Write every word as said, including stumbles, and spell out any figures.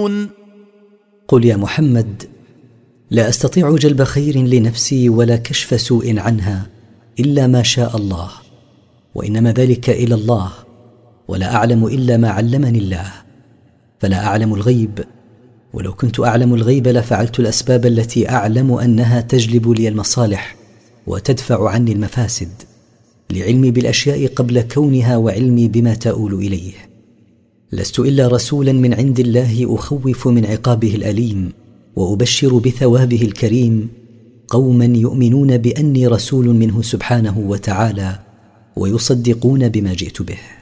تؤمنون؟ قل يا محمد: لا أستطيع جلب خير لنفسي ولا كشف سوء عنها إلا ما شاء الله، وإنما ذلك إلى الله، ولا أعلم إلا ما علمني الله، فلا أعلم الغيب، ولو كنت أعلم الغيب لفعلت الأسباب التي أعلم أنها تجلب لي المصالح وتدفع عني المفاسد، لعلمي بالأشياء قبل كونها وعلمي بما تؤول إليه. لست إلا رسولا من عند الله أخوف من عقابه الأليم وأبشر بثوابه الكريم قوما يؤمنون بأني رسول منه سبحانه وتعالى ويصدقون بما جئت به.